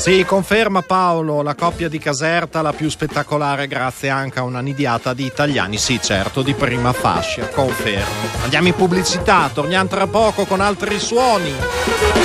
Sì, conferma Paolo, la coppia di Caserta la più spettacolare grazie anche a una nidiata di italiani, sì certo, di prima fascia, confermo. Andiamo in pubblicità, torniamo tra poco con altri suoni.